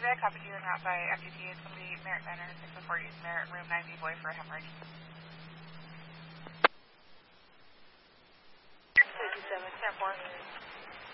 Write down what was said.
J, copy you and route by FTP. It's going to be Merritt Manor, 604 East Merritt, room 90, boy for a hemorrhage. 57, 10-4.